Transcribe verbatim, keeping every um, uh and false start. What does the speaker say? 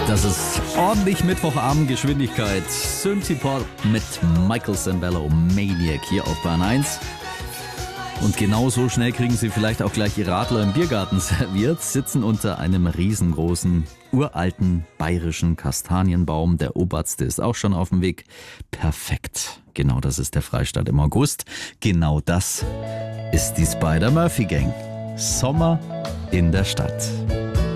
Das ist ordentlich Mittwochabend-Geschwindigkeit. Synthie-Pop mit Michael Sembello, Maniac hier auf Bahn eins. Und genau so schnell kriegen Sie vielleicht auch gleich Ihr Radler im Biergarten serviert, sitzen unter einem riesengroßen, uralten bayerischen Kastanienbaum. Der Oberste ist auch schon auf dem Weg. Perfekt. Genau das ist der Freistaat im August. Genau das ist die Spider-Murphy Gang. Sommer in der Stadt.